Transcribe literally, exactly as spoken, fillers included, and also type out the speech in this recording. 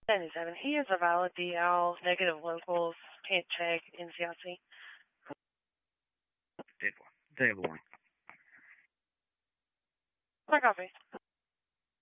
ninety-seven. He is a valid D L, negative locals, can't check N C I C. Dead one. Dead one. My copy.